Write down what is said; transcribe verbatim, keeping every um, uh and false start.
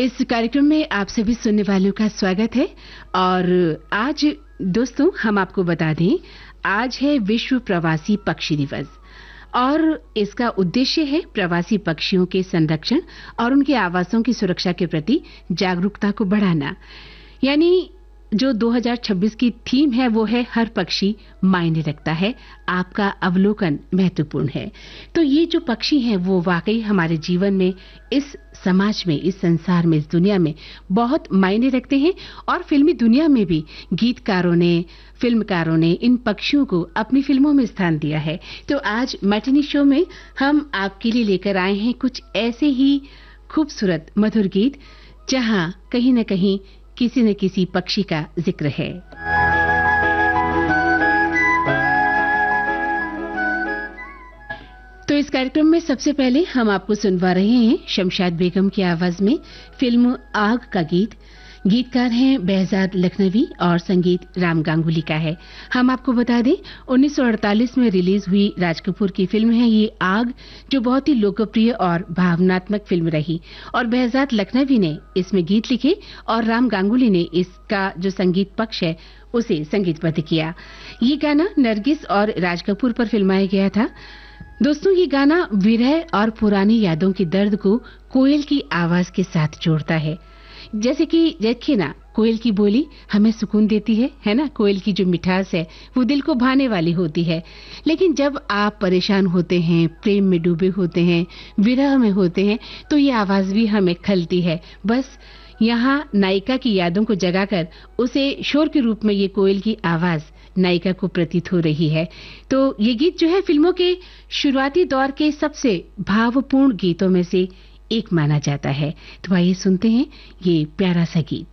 इस कार्यक्रम में आप सभी सुनने वालों का स्वागत है। और आज दोस्तों हम आपको बता दें, आज है विश्व प्रवासी पक्षी दिवस और इसका उद्देश्य है प्रवासी पक्षियों के संरक्षण और उनके आवासों की सुरक्षा के प्रति जागरूकता को बढ़ाना। यानी जो दो हज़ार छब्बीस की थीम है वो है हर पक्षी मायने रखता है, आपका अवलोकन महत्वपूर्ण है। तो ये जो पक्षी हैं वो वाकई हमारे जीवन में, इस समाज में, इस संसार में, इस दुनिया में बहुत मायने रखते हैं और फिल्मी दुनिया में भी गीतकारों ने, फिल्मकारों ने इन पक्षियों को अपनी फिल्मों में स्थान दिया है। तो आज मैटिनी शो में हम आपके लिए लेकर आए हैं कुछ ऐसे ही खूबसूरत मधुर गीत जहां कहीं न कहीं किसी न किसी पक्षी का जिक्र है। तो इस कार्यक्रम में सबसे पहले हम आपको सुनवा रहे हैं शमशाद बेगम की आवाज में फिल्म आग का गीत। गीतकार हैं बेहजाद लखनवी और संगीत राम गांगुली का है। हम आपको बता दें उन्नीस सौ अड़तालीस में रिलीज हुई राज कपूर की फिल्म है ये आग, जो बहुत ही लोकप्रिय और भावनात्मक फिल्म रही और बेहजाद लखनवी ने इसमें गीत लिखे और राम गांगुली ने इसका जो संगीत पक्ष है उसे संगीतबद्ध किया। ये गाना नरगिस और राज कपूर पर फिल्माया गया था। दोस्तों, ये गाना विरह और पुरानी यादों के दर्द को कोयल की आवाज के साथ जोड़ता है। जैसे कि देखिए ना, कोयल की बोली हमें सुकून देती है, है ना। कोयल की जो मिठास है वो दिल को भाने वाली होती है। लेकिन जब आप परेशान होते हैं, प्रेम में डूबे होते हैं, विरह में होते हैं, तो ये आवाज भी हमें खलती है। बस यहाँ नायिका की यादों को जगाकर उसे शोर के रूप में ये कोयल की आवाज नायिका को प्रतीत हो रही है। तो ये गीत जो है फिल्मों के शुरुआती दौर के सबसे भावपूर्ण गीतों में से एक माना जाता है। तो आइए सुनते हैं ये प्यारा सा गीत।